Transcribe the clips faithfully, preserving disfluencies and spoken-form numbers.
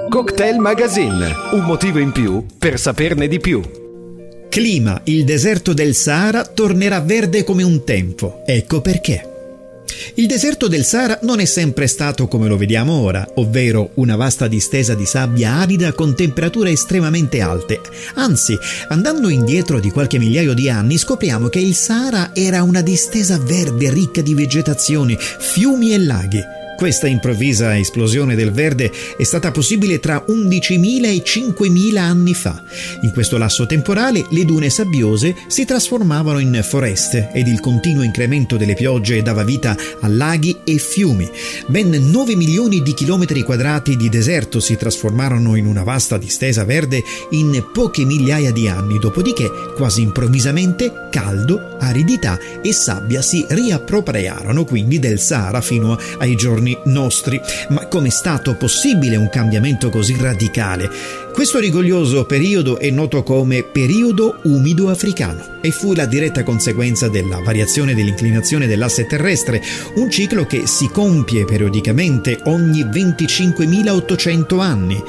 Cocktail Magazine, un motivo in più per saperne di più. Clima, il deserto del Sahara tornerà verde come un tempo. Ecco perché. Il deserto del Sahara non è sempre stato come lo vediamo ora, ovvero una vasta distesa di sabbia arida con temperature estremamente alte. Anzi, andando indietro di qualche migliaio di anni, scopriamo che il Sahara era una distesa verde ricca di vegetazioni, fiumi e laghi. Questa improvvisa esplosione del verde è stata possibile tra undicimila e cinquemila anni fa. In questo lasso temporale le dune sabbiose si trasformavano in foreste ed il continuo incremento delle piogge dava vita a laghi e fiumi. Ben nove milioni di chilometri quadrati di deserto si trasformarono in una vasta distesa verde in poche migliaia di anni, dopodiché quasi improvvisamente caldo, aridità e sabbia si riappropriarono quindi del Sahara fino ai giorni nostri. Ma com'è stato possibile un cambiamento così radicale? Questo rigoglioso periodo è noto come periodo umido africano e fu la diretta conseguenza della variazione dell'inclinazione dell'asse terrestre, un ciclo che si compie periodicamente ogni venticinquemilaottocento anni.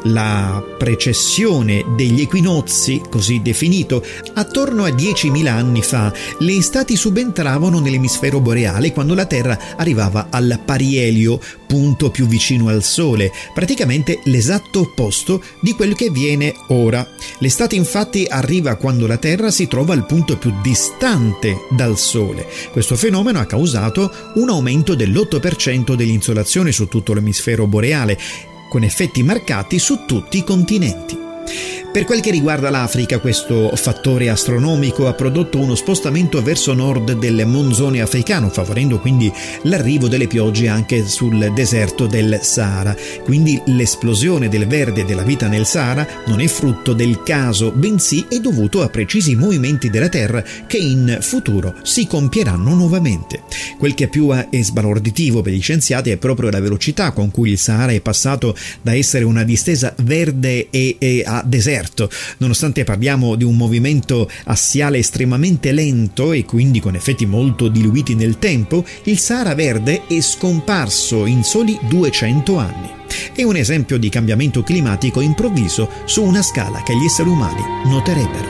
La precessione degli equinozi, così definito, attorno a diecimila anni fa, le estati subentravano nell'emisfero boreale quando la Terra arrivava al parielio, punto più vicino al Sole, praticamente l'esatto opposto di quello che avviene ora. L'estate infatti arriva quando la Terra si trova al punto più distante dal Sole. Questo fenomeno ha causato un aumento dell'otto per cento dell'insolazione su tutto l'emisfero boreale, con effetti marcati su tutti i continenti. Per quel che riguarda l'Africa, questo fattore astronomico ha prodotto uno spostamento verso nord del monsone africano, favorendo quindi l'arrivo delle piogge anche sul deserto del Sahara. Quindi l'esplosione del verde e della vita nel Sahara non è frutto del caso, bensì è dovuto a precisi movimenti della Terra che in futuro si compieranno nuovamente. Quel che più è sbalorditivo per gli scienziati è proprio la velocità con cui il Sahara è passato da essere una distesa verde e, e a deserto. Nonostante parliamo di un movimento assiale estremamente lento e quindi con effetti molto diluiti nel tempo, il Sahara verde è scomparso in soli duecento anni. È un esempio di cambiamento climatico improvviso su una scala che gli esseri umani noterebbero.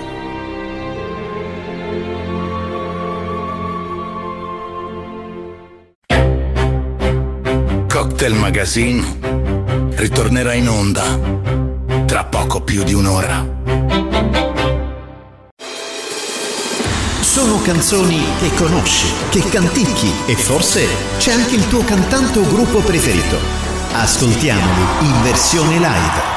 Cocktail Magazine ritornerà in onda tra poco più di un'ora. Sono canzoni che conosci, che canticchi e forse c'è anche il tuo cantante o gruppo preferito. Ascoltiamoli in versione live.